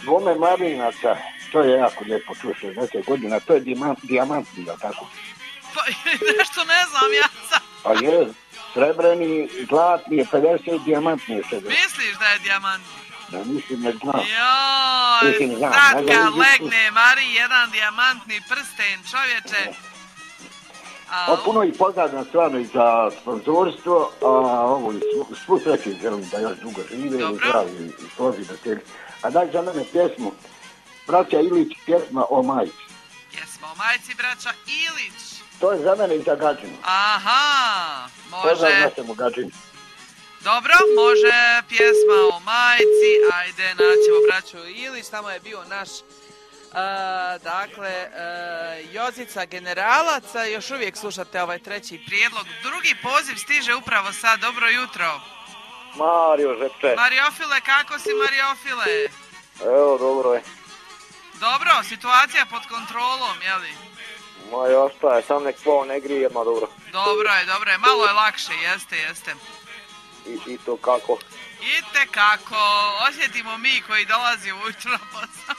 Bome Marinaca, to je jako lijepo, čuo 60 godina, to je dijamantni, jel tako? Pa nešto ne znam ja sam. Pa je, srebreni, zlatni je 50, dijamantni je 60. Misliš da je dijamantni? Da, mislim, ne znam. Joj, sad kad legne Mariji jedan dijamantni prsten, čovječe. Puno ih pozdravljam stvarno i za sponzorstvo, a ovo i svu sreću želim da još dugo žive i zdravi i složi da te. A daj za mene pjesmu, braća Ilić, pjesma o majici. Pjesma o majici, braća Ilić. To je za mene i za Gađinu. Aha, može. Pozdravljam se mu Gađinu. Dobro, može pjesma o majici, ajde naćemo braću Ilić, tamo je bio naš, Jozica Generalaca, još uvijek slušate ovaj treći prijedlog. Drugi poziv stiže upravo sad, dobro jutro. Mario Žepče. Mariofile, kako si Mariofile? Evo, dobro je. Dobro, situacija pod kontrolom, jeli? Ma još šta je, sam nek pol ne grije, ma dobro. Dobro je, malo je lakše, jeste. I to kako? Ite kako, osjetimo mi koji dolazi ujutro na posao.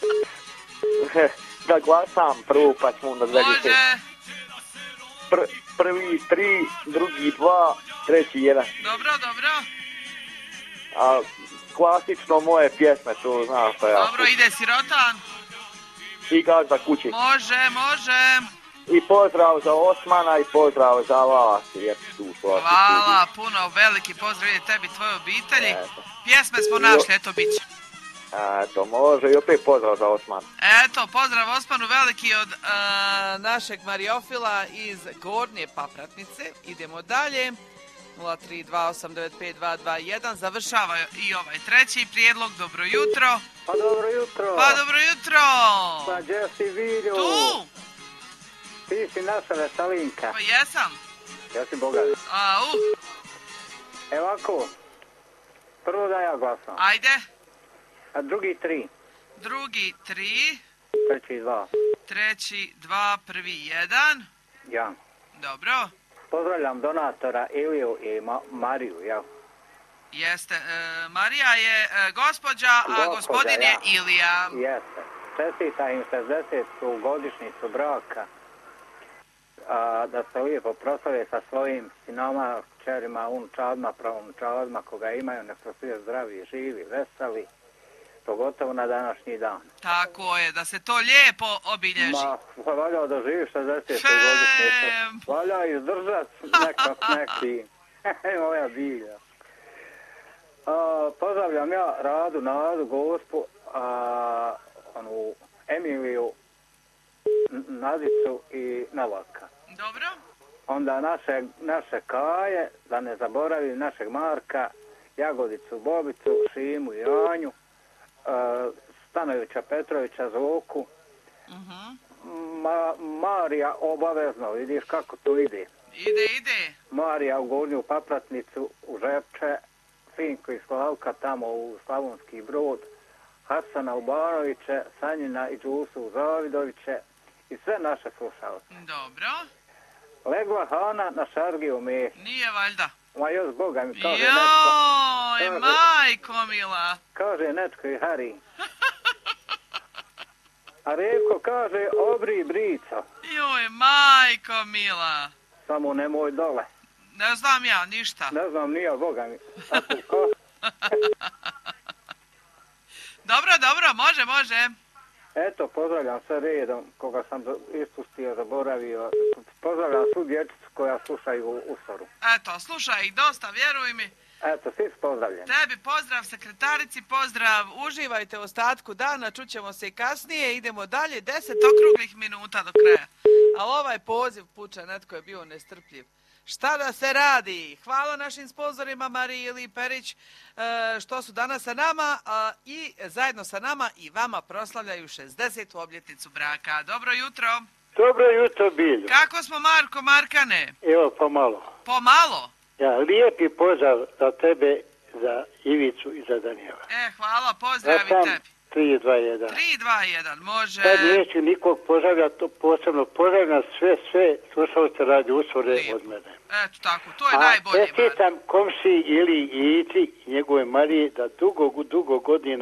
Da glasam prvu, pa ćemo onda gledati. Može. Prvi 3, drugi 2, treći 1. Dobro. A klasično moje pjesme, to znaš što ja. Dobro, ide Sirotan. I Gazda kući. Može. I pozdrav za Osmana i pozdrav za vas. Hvala, puno, veliki pozdrav ide tebi, tvoje obitelji. Pjesme smo našli, eto bit će. Eto, može i opet pozdrav za Osman. Eto, pozdrav Osmanu veliki od našeg Mariofila iz Gornje Papratnice. Idemo dalje. 032895221. Završava i ovaj treći prijedlog. Dobro jutro. Pa dobro jutro. Pa gdje si vidio? Tu. Ti si naša Veselinka. Pa jesam. Ja si bogat. Evo ako, prvo da ja glasam. Ajde. A drugi 3. Drugi 3. Treći 2. Treći 2, prvi 1. Ja. Dobro. Pozdravljam donatora Iliju i Mariju, ja. Jeste, Marija je gospođa, a gospodin je Ilija. Jeste. Čestita im 60. godišnjicu braka. Da se lijepo proslave sa svojim sinoma, kćerima, unučadima, pravunučadima koga imaju, nek su svi zdravi, živi, veseli, pogotovo na današnji dan. Tako je, da se to lijepo obilježi. Valja da živiš 60. godišnjicu. Valja izdržat neki. Moja bilja. Pozdravljam ja Radu, Nadu, Gospu, Emiliju, Nadicu i Novaka. Dobro. Onda naše Kaje, da ne zaboravim, našeg Marka, Jagodicu, Bobicu, Šimu i Anju, Stanovića, Petrovića, Zoku, Marija obavezno, vidiš kako to ide. Ide. Marija u Gornju Papratnicu, u Žepče, Finko i Slavka tamo u Slavonski Brod, Hasana u Banoviće, Sanjina i Đusu u Zavidoviće i sve naše slušalce. Dobro. Legla Hana na šargiju Mehić. Nije valjda. Ma još Boga mi kaže Joj, majko mila. Kaže Nečko i Hari. A Revko kaže obri brica. Joj, majko mila. Samo nemoj dole. Ne znam ja ništa. Ne znam nije Boga mi. Dobro, može. Eto, pozdravljam sve redom, koga sam ispustio, zaboravio. Pozdravljam svu dječicu koja slušaju u Soru. Eto, slušaj ih dosta, vjeruj mi. Eto, svi su pozdravljeni. Tebi pozdrav, sekretarici pozdrav, uživajte u ostatku dana, čućemo se i kasnije, idemo dalje, 10 okruglih minuta do kraja. Ali ovaj poziv puča, netko je bio nestrpljiv. Šta da se radi? Hvala našim sponzorima Mariji Ili Perić što su danas sa nama i zajedno sa nama i vama proslavljaju 60. obljetnicu braka. Dobro jutro. Dobro jutro, Bilju. Kako smo, Marko, Markane? Evo, pomalo. Pomalo? Ja, lijepi pozdrav za tebe, za Ivicu i za Danijela. Hvala, pozdravi tebi. 3-2-1. 3-2-1, može. Sad neću nikog pozdravljati, to posebno pozdravljam sve slušalce radi Usore od mene. Eto tako, to je najbolje. Čestitam komšiji Ili i Ici i njegove Marije da dugo godina